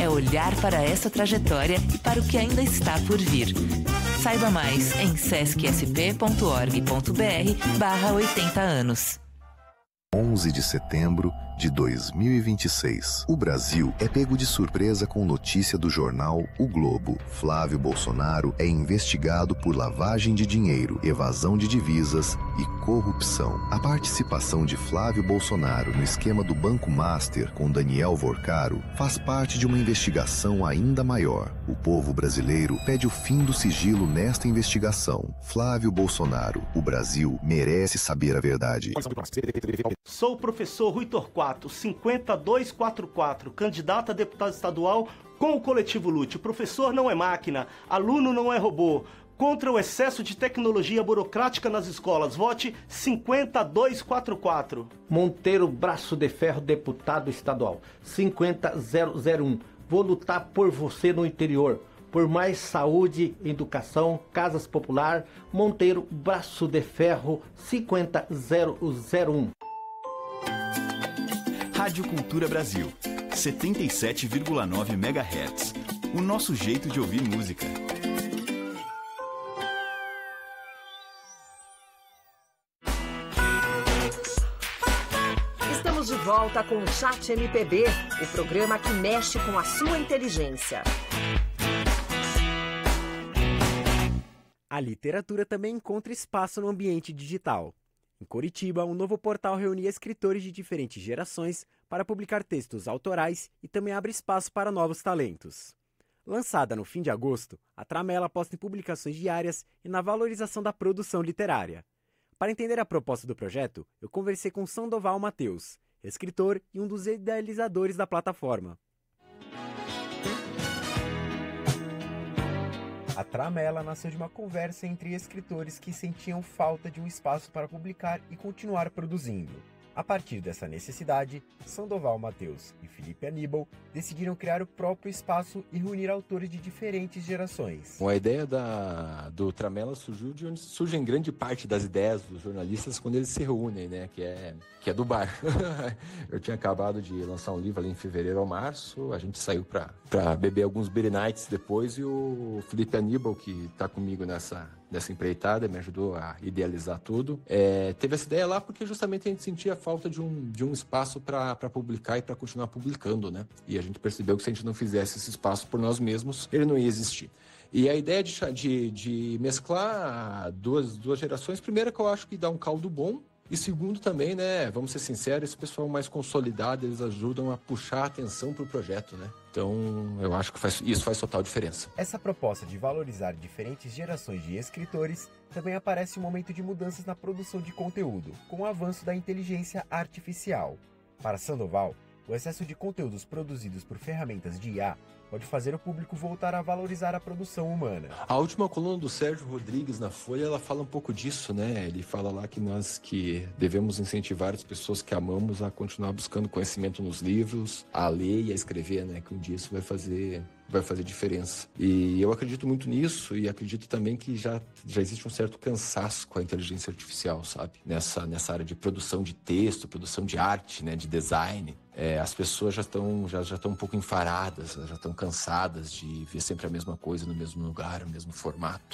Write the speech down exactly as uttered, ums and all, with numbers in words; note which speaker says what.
Speaker 1: é olhar para essa trajetória e para o que ainda está por vir. Saiba mais em sescsp.org.br barra oitenta anos.
Speaker 2: onze de setembro de dois mil e vinte e seis. O Brasil é pego de surpresa com notícia do jornal O Globo. Flávio Bolsonaro é investigado por lavagem de dinheiro, evasão de divisas e corrupção. A participação de Flávio Bolsonaro no esquema do Banco Master com Daniel Vorcaro faz parte de uma investigação ainda maior. O povo brasileiro pede o fim do sigilo nesta investigação. Flávio Bolsonaro, o Brasil merece saber a verdade.
Speaker 3: Sou o professor Rui Torquato, cinquenta dois quarenta e quatro, candidato a deputado estadual com o Coletivo Lute. O professor não é máquina, aluno não é robô. Contra o excesso de tecnologia burocrática nas escolas, vote cinquenta dois quarenta e quatro.
Speaker 4: Monteiro Braço de Ferro, deputado estadual, cinquenta zero zero um. Vou lutar por você no interior. Por mais saúde, educação, casas popular, Monteiro Braço de Ferro, cinquenta zero zero um.
Speaker 5: Rádio Cultura Brasil, setenta e sete vírgula nove megahertz. O nosso jeito de ouvir música.
Speaker 6: Estamos de volta com o Chat M P B, o programa que mexe com a sua inteligência.
Speaker 7: A literatura também encontra espaço no ambiente digital. Em Curitiba, um novo portal reunia escritores de diferentes gerações para publicar textos autorais e também abre espaço para novos talentos. Lançada no fim de agosto, a Tramela aposta em publicações diárias e na valorização da produção literária. Para entender a proposta do projeto, eu conversei com Sandoval Mateus, escritor e um dos idealizadores da plataforma. A Tramela nasceu de uma conversa entre escritores que sentiam falta de um espaço para publicar e continuar produzindo. A partir dessa necessidade, Sandoval Mateus e Felipe Aníbal decidiram criar o próprio espaço e reunir autores de diferentes gerações.
Speaker 8: A ideia da, do Tramela surgiu de onde surgem grande parte das ideias dos jornalistas quando eles se reúnem, né? Que é, que é do bar. Eu tinha acabado de lançar um livro ali em fevereiro ou março, a gente saiu para beber alguns beer nights depois e o Felipe Aníbal, que está comigo nessa... dessa empreitada, me ajudou a idealizar tudo. É, teve essa ideia lá porque justamente a gente sentia falta de um, de um espaço para publicar e para continuar publicando, né? E a gente percebeu que se a gente não fizesse esse espaço por nós mesmos, ele não ia existir. E a ideia de, de, de mesclar duas, duas gerações, primeiro que eu acho que dá um caldo bom, e segundo também, né, vamos ser sinceros, esse pessoal mais consolidado, eles ajudam a puxar a atenção para o projeto, né? Então, eu acho que faz, isso faz total diferença.
Speaker 7: Essa proposta de valorizar diferentes gerações de escritores também aparece em um momento de mudanças na produção de conteúdo, com o avanço da inteligência artificial. Para Sandoval, o excesso de conteúdos produzidos por ferramentas de I A pode fazer o público voltar a valorizar a produção humana.
Speaker 8: A última coluna do Sérgio Rodrigues na Folha, ela fala um pouco disso, né? Ele fala lá que nós que devemos incentivar as pessoas que amamos a continuar buscando conhecimento nos livros, a ler e a escrever, né? Que um dia isso vai fazer... vai fazer diferença. E eu acredito muito nisso e acredito também que já, já existe um certo cansaço com a inteligência artificial, sabe? Nessa, nessa área de produção de texto, produção de arte, né? De design. É, as pessoas já estão já, já estão um pouco enfaradas, já estão cansadas de ver sempre a mesma coisa no mesmo lugar, no mesmo formato.